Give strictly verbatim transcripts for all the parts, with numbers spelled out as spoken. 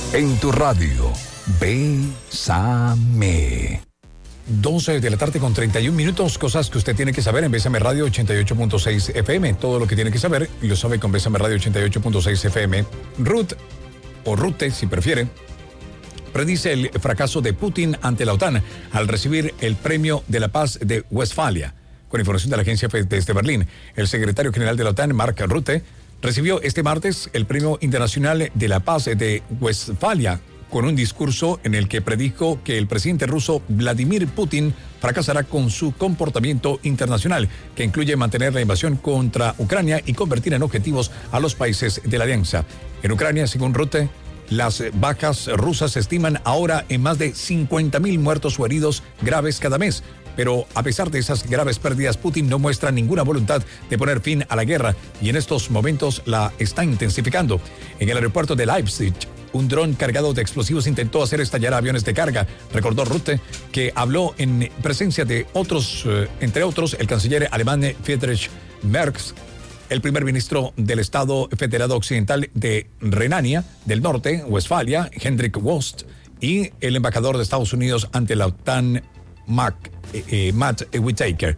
En tu radio, Bésame. doce de la tarde con treinta y un minutos, cosas que usted tiene que saber en Bésame Radio ochenta y ocho punto seis F M. Todo lo que tiene que saber lo sabe con Bésame Radio ochenta y ocho punto seis F M. Ruth, o Rute si prefiere, predice el fracaso de Putin ante la OTAN al recibir el Premio de la Paz de Westfalia. Con información de la agencia F desde Berlín, el secretario general de la OTAN, Mark Rutte, recibió este martes el Premio Internacional de la Paz de Westfalia con un discurso en el que predijo que el presidente ruso Vladimir Putin fracasará con su comportamiento internacional, que incluye mantener la invasión contra Ucrania y convertir en objetivos a los países de la alianza. En Ucrania, según Rutte, las bajas rusas se estiman ahora en más de cincuenta mil muertos o heridos graves cada mes. Pero a pesar de esas graves pérdidas, Putin no muestra ninguna voluntad de poner fin a la guerra y en estos momentos la está intensificando. En el aeropuerto de Leipzig, un dron cargado de explosivos intentó hacer estallar aviones de carga. Recordó Rutte, que habló en presencia de otros, eh, entre otros, el canciller alemán Friedrich Merz, el primer ministro del Estado Federado Occidental de Renania del Norte, Westfalia, Hendrik Wüst, y el embajador de Estados Unidos ante la OTAN, Mac, eh, eh, Matt Whitaker.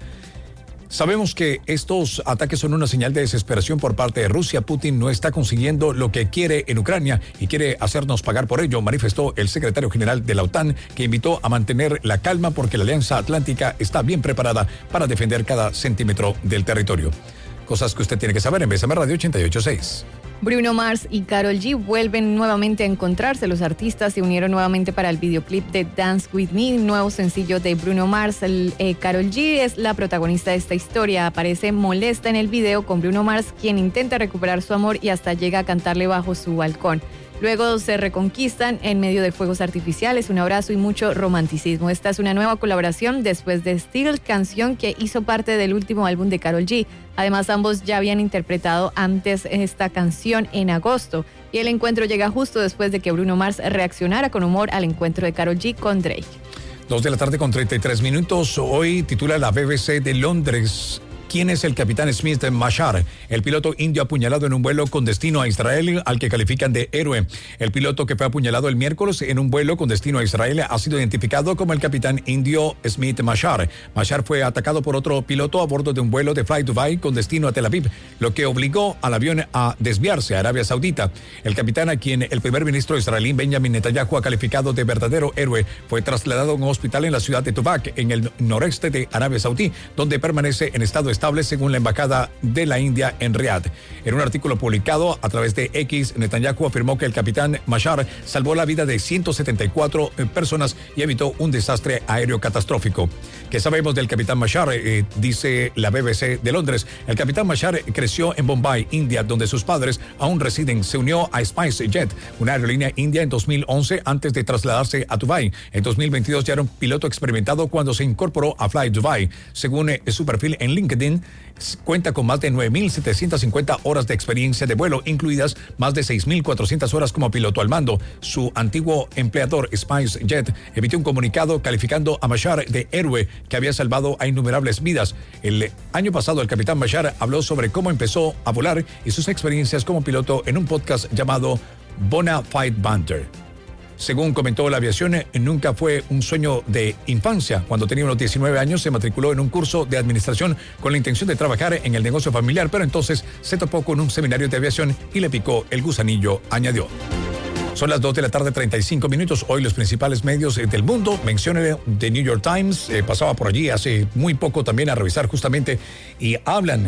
Sabemos que estos ataques son una señal de desesperación por parte de Rusia. Putin no está consiguiendo lo que quiere en Ucrania y quiere hacernos pagar por ello, manifestó el secretario general de la OTAN, que invitó a mantener la calma porque la Alianza Atlántica está bien preparada para defender cada centímetro del territorio. Cosas que usted tiene que saber en Bésame Radio ochenta y ocho punto seis. Bruno Mars y Karol G vuelven nuevamente a encontrarse. Los artistas se unieron nuevamente para el videoclip de Dance With Me, nuevo sencillo de Bruno Mars. El, eh, Karol G es la protagonista de esta historia. Aparece molesta en el video con Bruno Mars, quien intenta recuperar su amor y hasta llega a cantarle bajo su balcón. Luego se reconquistan en medio de fuegos artificiales, un abrazo y mucho romanticismo. Esta es una nueva colaboración después de Still, canción que hizo parte del último álbum de Karol G. Además, ambos ya habían interpretado antes esta canción en agosto. Y el encuentro llega justo después de que Bruno Mars reaccionara con humor al encuentro de Karol G con Drake. Dos de la tarde con treinta y tres minutos. Hoy titula la B B C de Londres: ¿quién es el capitán Smith Mashar, el piloto indio apuñalado en un vuelo con destino a Israel, al que califican de héroe? El piloto que fue apuñalado el miércoles en un vuelo con destino a Israel ha sido identificado como el capitán indio Smith Mashar. Mashar fue atacado por otro piloto a bordo de un vuelo de Fly Dubai con destino a Tel Aviv, lo que obligó al avión a desviarse a Arabia Saudita. El capitán, a quien el primer ministro israelí Benjamin Netanyahu ha calificado de verdadero héroe, fue trasladado a un hospital en la ciudad de Tubac, en el noreste de Arabia Saudí, donde permanece en estado estable según la embajada de la India en Riad. En un artículo publicado a través de X, Netanyahu afirmó que el capitán Mashar salvó la vida de ciento setenta y cuatro personas y evitó un desastre aéreo catastrófico. ¿Qué sabemos del capitán Mashar? Eh, dice la B B C de Londres. El capitán Mashar creció en Bombay, India, donde sus padres aún residen. Se unió a SpiceJet, una aerolínea india, en dos mil once antes de trasladarse a Dubái. En dos mil veintidós ya era un piloto experimentado cuando se incorporó a Fly Dubai. Según eh, su perfil en LinkedIn, cuenta con más de nueve mil setecientas cincuenta horas de experiencia de vuelo, incluidas más de seis mil cuatrocientas horas como piloto al mando. Su antiguo empleador, SpiceJet, emitió un comunicado calificando a Mashar de héroe que había salvado a innumerables vidas. El año pasado, el capitán Mashar habló sobre cómo empezó a volar y sus experiencias como piloto en un podcast llamado Bona Fide Banter. Según comentó, la aviación nunca fue un sueño de infancia. Cuando tenía unos diecinueve años se matriculó en un curso de administración con la intención de trabajar en el negocio familiar, pero entonces se topó con un seminario de aviación y le picó el gusanillo, añadió. Son las dos de la tarde, treinta y cinco minutos. Hoy los principales medios del mundo, mencioné The New York Times, eh, pasaba por allí hace muy poco también a revisar justamente, y hablan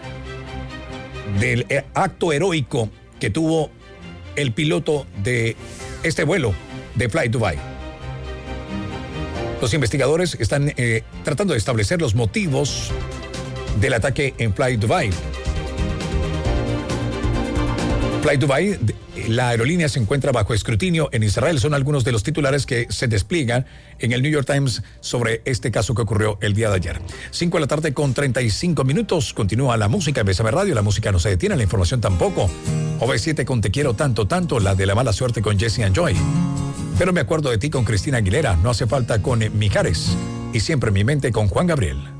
del acto heroico que tuvo el piloto de este vuelo de Fly Dubai. Los investigadores están eh, tratando de establecer los motivos del ataque en Fly Dubai. Fly Dubai, la aerolínea, se encuentra bajo escrutinio en Israel. Son algunos de los titulares que se despliegan en el New York Times sobre este caso que ocurrió el día de ayer. cinco de la tarde con treinta y cinco minutos. Continúa la música en Bésame Radio. La música no se detiene, la información tampoco. O V siete con Te Quiero Tanto Tanto, la de La Mala Suerte con Jesse and Joy. Pero me acuerdo de ti con Cristina Aguilera. No hace falta con Mijares. Y Siempre en mi mente con Juan Gabriel.